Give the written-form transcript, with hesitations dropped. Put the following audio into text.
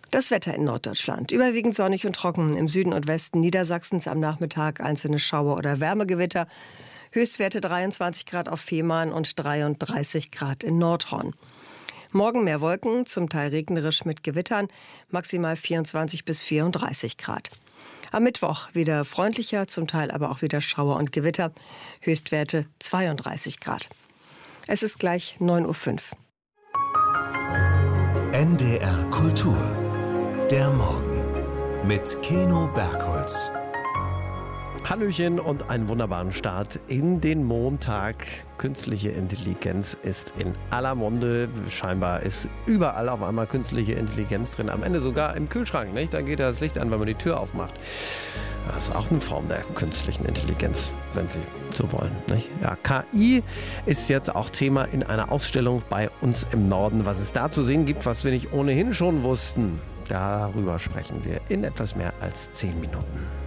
Das Wetter in Norddeutschland. Überwiegend sonnig und trocken. Im Süden und Westen Niedersachsens am Nachmittag einzelne Schauer oder Wärmegewitter. Höchstwerte 23 Grad auf Fehmarn und 33 Grad in Nordhorn. Morgen mehr Wolken, zum Teil regnerisch mit Gewittern, maximal 24 bis 34 Grad. Am Mittwoch wieder freundlicher, zum Teil aber auch wieder Schauer und Gewitter. Höchstwerte 32 Grad. Es ist gleich 9:05 Uhr. NDR Kultur. Der Morgen mit Keno Bergholz. Hallöchen und einen wunderbaren Start in den Montag. Künstliche Intelligenz ist in aller Munde. Scheinbar ist überall auf einmal künstliche Intelligenz drin. Am Ende sogar im Kühlschrank, nicht? Da geht das Licht an, wenn man die Tür aufmacht. Das ist auch eine Form der künstlichen Intelligenz, wenn Sie so wollen, nicht? Ja, KI ist jetzt auch Thema in einer Ausstellung bei uns im Norden. Was es da zu sehen gibt, was wir nicht ohnehin schon wussten, darüber sprechen wir in etwas mehr als 10 Minuten.